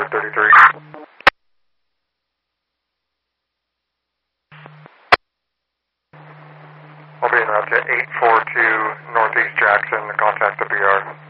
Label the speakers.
Speaker 1: Route 33. I'll be en route to 842 Northeast Jackson to contact the BR.